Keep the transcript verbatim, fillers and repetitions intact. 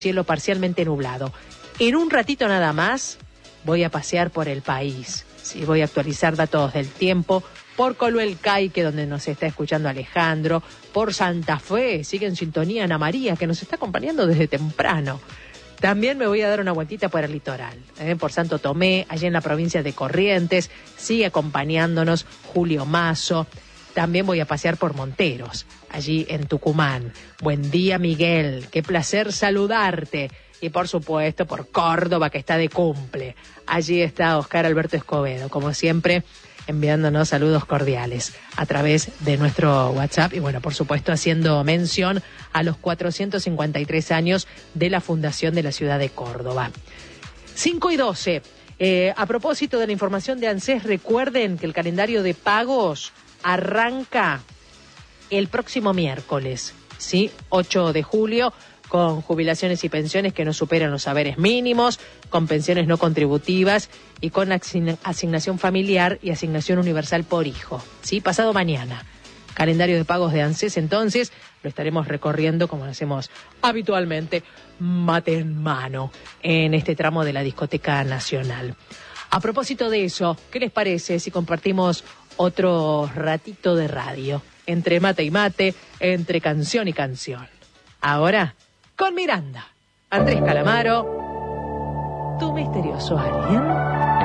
cielo parcialmente nublado. En un ratito nada más voy a pasear por el país. Sí, voy a actualizar datos del tiempo por Coluelcaique, donde nos está escuchando Alejandro, por Santa Fe, sigue en sintonía Ana María, que nos está acompañando desde temprano. También me voy a dar una vueltita por el litoral, ¿eh? por Santo Tomé, allí en la provincia de Corrientes, sigue acompañándonos Julio Mazo. También voy a pasear por Monteros, allí en Tucumán. Buen día, Miguel, qué placer saludarte. Y por supuesto por Córdoba, que está de cumple. Allí está Oscar Alberto Escobedo, como siempre, enviándonos saludos cordiales a través de nuestro WhatsApp. Y bueno, por supuesto, haciendo mención a los cuatrocientos cincuenta y tres años de la fundación de la ciudad de Córdoba. cinco y doce. Eh, a propósito de la información de ANSES, recuerden que el calendario de pagos arranca el próximo miércoles, ¿sí? ocho de julio, con jubilaciones y pensiones que no superan los saberes mínimos, con pensiones no contributivas y con asign- asignación familiar y asignación universal por hijo, ¿sí? Pasado mañana. Calendario de pagos de ANSES, entonces, lo estaremos recorriendo como lo hacemos habitualmente, mate en mano, en este tramo de la Discoteca Nacional. A propósito de eso, ¿qué les parece si compartimos otro ratito de radio? Entre mate y mate, entre canción y canción. Ahora, con Miranda, Andrés Calamaro, tu misterioso alien.